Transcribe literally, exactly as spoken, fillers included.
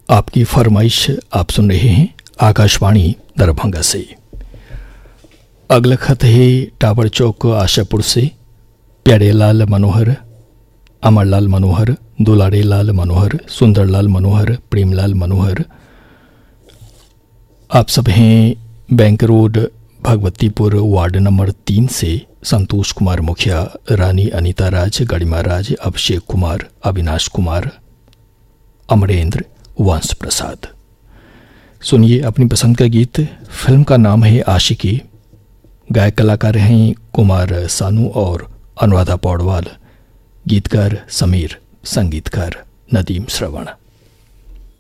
आपकी फरमाइश आप सुन रहे हैं आकाशवाणी दरभंगा से। अगला खत है टावर चौक आशापुर से। प्यारे लाल मनोहर, अमरलाल मनोहर, दुलारे लाल मनोहर, सुंदरलाल मनोहर, प्रेमलाल मनोहर, आप सब हैं bank road Bhagwatipur ward number तीन से। संतोष कुमार मुखिया, रानी अनीता राज, गरिमा राज, अभिषेक कुमार, अविनाश कुमार, अमरेंद्र, वंश प्रसाद। सुनिए अपनी पसंद का गीत। फिल्म का नाम है आशिकी। गायक कलाकार हैं कुमार सानू और अनुराधा पौडवाल, गीतकार समीर, संगीतकार नदीम श्रवण।